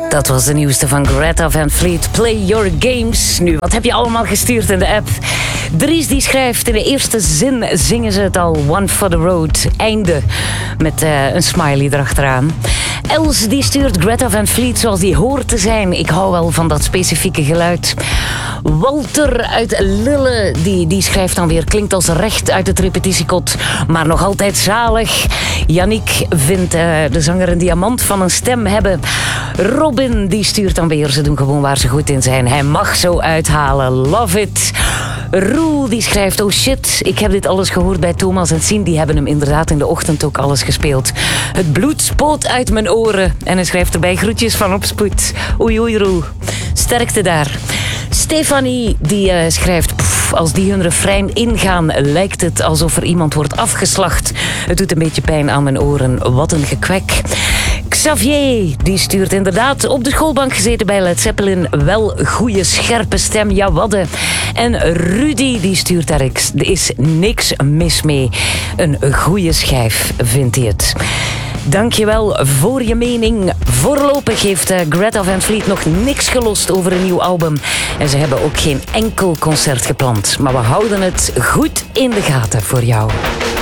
Dat was de nieuwste van Greta Van Fleet. Play Your Games. Nu, wat heb je allemaal gestuurd in de app? Dries die schrijft, in de eerste zin zingen ze het al. One for the road. Einde. Met een smiley erachteraan. Els die stuurt Greta Van Fleet zoals die hoort te zijn. Ik hou wel van dat specifieke geluid. Walter uit Lille, die schrijft dan weer, klinkt als recht uit het repetitiekot, maar nog altijd zalig. Yannick vindt de zanger een diamant van een stem hebben. Robin die stuurt dan weer, ze doen gewoon waar ze goed in zijn. Hij mag zo uithalen, love it. Roel die schrijft, oh shit, ik heb dit alles gehoord bij Thomas en Sien. Die hebben hem inderdaad in de ochtend ook alles gespeeld. Het bloed spoot uit mijn oren. En hij schrijft erbij, groetjes van opspoed. Oei oei Roel, sterkte daar. Stefanie die schrijft, als die hun refrein ingaan, lijkt het alsof er iemand wordt afgeslacht. Het doet een beetje pijn aan mijn oren. Wat een gekwek. Xavier, die stuurt inderdaad op de schoolbank gezeten bij Led Zeppelin. Wel goede scherpe stem, ja wadden. En Rudy, die stuurt daar, er is niks mis mee. Een goede schijf, vindt hij het. Dankjewel voor je mening. Voorlopig heeft Greta Van Fleet nog niks gelost over een nieuw album. En ze hebben ook geen enkel concert gepland. Maar we houden het goed in de gaten voor jou.